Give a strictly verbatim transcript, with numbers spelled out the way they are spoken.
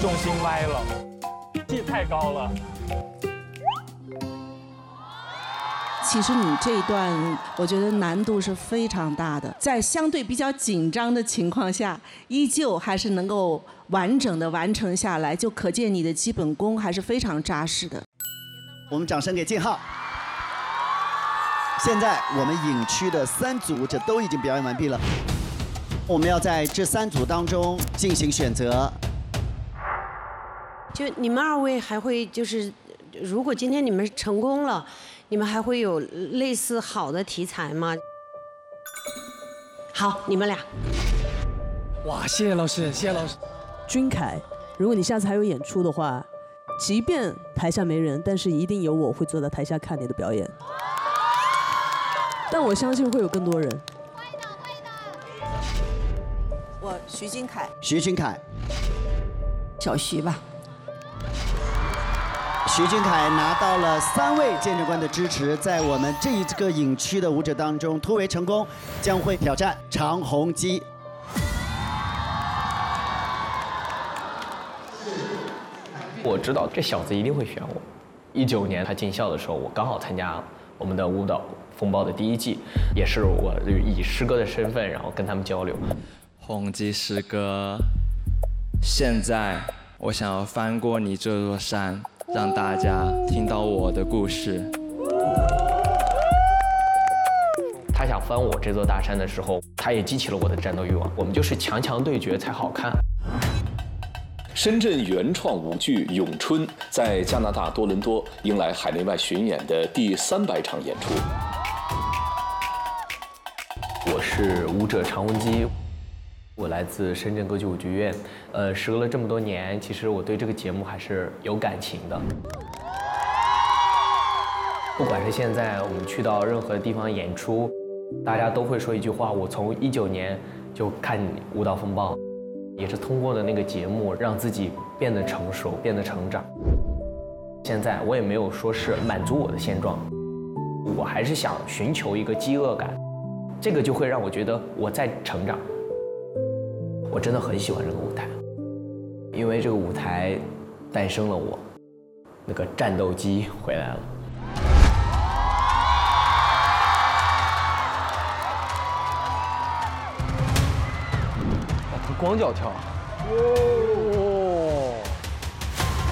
重心歪了，气太高了。 其实你这一段，我觉得难度是非常大的，在相对比较紧张的情况下，依旧还是能够完整的完成下来，就可见你的基本功还是非常扎实的。 我们掌声给静浩。现在我们影区的三组舞者都已经表演完毕了，我们要在这三组当中进行选择。 就你们二位还会就是，如果今天你们成功了，你们还会有类似好的题材吗？好，你们俩。 哇，谢谢老师，谢谢老师。 君凯，如果你下次还有演出的话，即便台下没人，但是一定有我会坐在台下看你的表演。但我相信会有更多人。 我徐君凯。 徐君凯。 小徐吧。 徐君凯拿到了三位鉴证官的支持，在我们这一个影区的舞者当中突围成功，将会挑战常宏基。 我知道这小子一定会选我。一九年他进校的时候，我刚好参加我们的舞蹈风暴的第一季，也是我以师哥的身份，然后跟他们交流。 宏基师哥，现在我想要翻过你这座山，让大家听到我的故事。 他想翻我这座大山的时候，他也激起了我的战斗欲望。我们就是强强对决才好看。 深圳原创舞剧《咏春》在加拿大多伦多迎来海内外巡演的第三百场演出。 我是舞者常宏基，我来自深圳歌剧舞剧院。呃，时隔了这么多年，其实我对这个节目还是有感情的。不管是现在我们去到任何地方演出，大家都会说一句话：我从一九年就看舞蹈风暴。也是通过的那个节目，让自己变得成熟，变得成长。现在我也没有说是满足我的现状，我还是想寻求一个饥饿感，这个就会让我觉得我在成长。我真的很喜欢这个舞台，因为这个舞台诞生了我，那个战斗机回来了。 光脚跳，哦